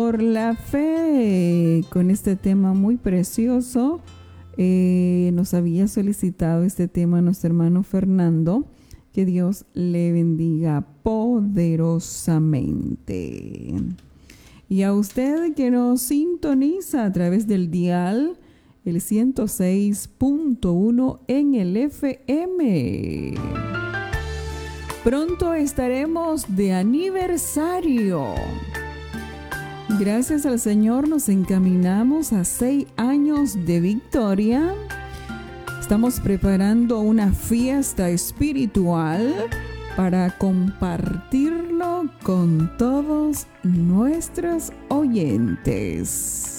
por la fe con este tema muy precioso. Nos había solicitado este tema nuestro hermano Fernando. Que Dios le bendiga poderosamente. Y a usted que nos sintoniza a través del dial, el 106.1 en el FM. Pronto estaremos de aniversario. Gracias al Señor nos encaminamos a 6 años de victoria. Estamos preparando una fiesta espiritual para compartirlo con todos nuestros oyentes.